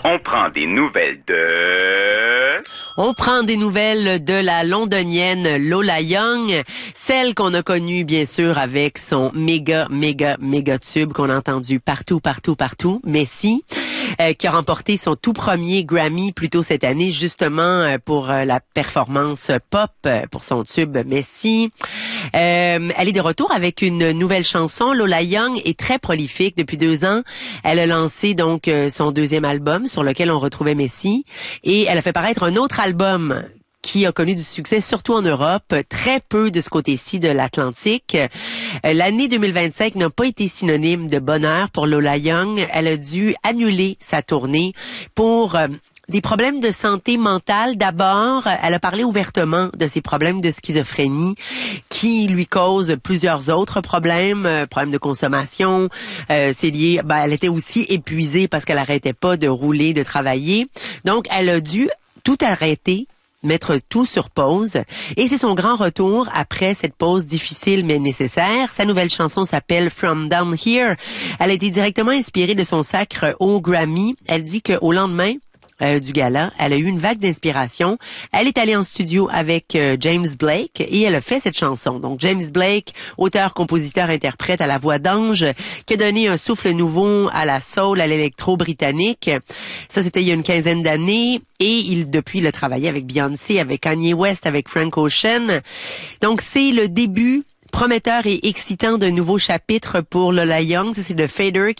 On prend des nouvelles de... On prend des nouvelles de la londonienne Lola Young, celle qu'on a connue bien sûr avec son méga tube qu'on a entendu partout, Messi, qui a remporté son tout premier Grammy plus tôt cette année justement pour la performance pop pour son tube Messi. Elle est de retour avec une nouvelle chanson. Lola Young est très prolifique depuis 2 ans. Elle a lancé donc son 2e album sur lequel on retrouvait Messi et elle a fait paraître un autre album qui a connu du succès, surtout en Europe, très peu de ce côté-ci de l'Atlantique. L'année 2025 n'a pas été synonyme de bonheur pour Lola Young. Elle a dû annuler sa tournée pour des problèmes de santé mentale. D'abord, elle a parlé ouvertement de ses problèmes de schizophrénie qui lui causent plusieurs autres problèmes, problèmes de consommation. C'est lié, elle était aussi épuisée parce qu'elle arrêtait pas de rouler, de travailler. Donc, elle a dû tout arrêter, mettre tout sur pause. Et c'est son grand retour après cette pause difficile mais nécessaire. Sa nouvelle chanson s'appelle From Down Here. Elle a été directement inspirée de son sacre au Grammy. Elle dit qu'au lendemain du gala, elle a eu une vague d'inspiration. Elle est allée en studio avec James Blake et elle a fait cette chanson. Donc James Blake, auteur, compositeur, interprète à la voix d'ange, qui a donné un souffle nouveau à la soul, à l'électro britannique. Ça, c'était il y a une 15aine d'années. Et depuis, il a travaillé avec Beyoncé, avec Kanye West, avec Frank Ocean. Donc c'est le début prometteur et excitant d'un nouveau chapitre pour Lola Young. Ça, c'est The Fader